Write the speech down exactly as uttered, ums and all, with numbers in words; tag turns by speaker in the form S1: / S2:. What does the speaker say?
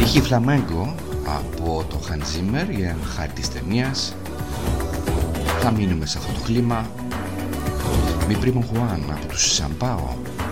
S1: Στοιχή φλαμέγκο από το Hans Zimmer για χάρη της ταινίας. Θα μείνουμε σε αυτό το κλίμα. Mi Primo Juan από τους Σαμπάο.